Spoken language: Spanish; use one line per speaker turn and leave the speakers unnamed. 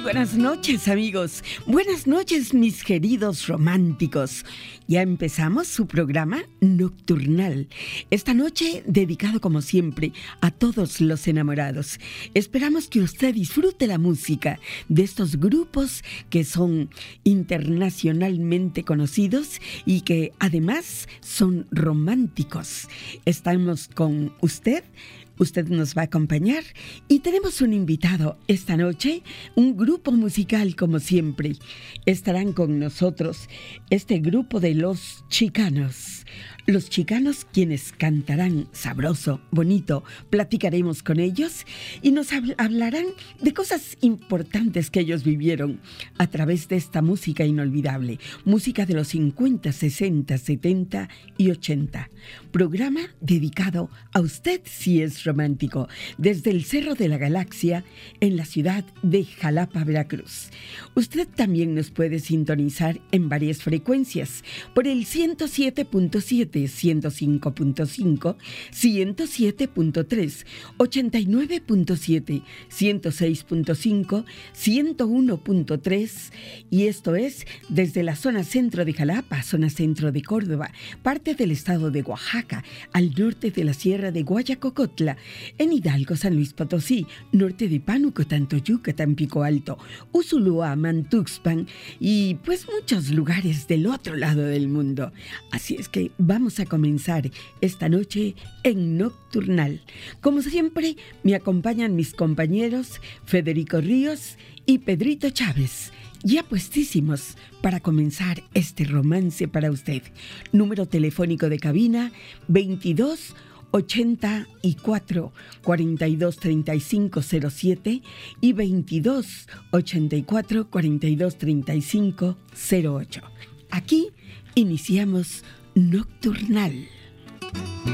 buenas noches, amigos. Buenas noches, mis queridos románticos. Ya empezamos su programa nocturnal. Esta noche dedicado, como siempre, a todos los enamorados. Esperamos que usted disfrute la música de estos grupos que son internacionalmente conocidos y que además son románticos. Estamos con usted. Usted nos va a acompañar y tenemos un invitado esta noche, un grupo musical como siempre. Estarán con nosotros este grupo de Los Chicanos. Los Chicanos, quienes cantarán sabroso, bonito, platicaremos con ellos y nos hablarán de cosas importantes que ellos vivieron a través de esta música inolvidable. Música de los 50, 60, 70 y 80. Programa dedicado a usted si es romántico, desde el Cerro de la Galaxia en la ciudad de Jalapa, Veracruz. Usted también nos puede sintonizar en varias frecuencias por el 107.7, 105.5, 107.3, 89.7, 106.5, 101.3 y esto es desde la zona centro de Jalapa, zona centro de Córdoba, parte del estado de Oaxaca, al norte de la sierra de Guayacocotla, en Hidalgo, San Luis Potosí, norte de Pánuco, Tantoyuca, Tampico Alto, Usulúa, Tuxpan y pues muchos lugares del otro lado del mundo. Así es que vamos a comenzar esta noche en Nocturnal. Como siempre, me acompañan mis compañeros Federico Ríos y Pedrito Chávez, ya puestísimos para comenzar este romance para usted. Número telefónico de cabina 22 84 42 35 07 y 22 84 42 35 08. Aquí iniciamos Nocturnal.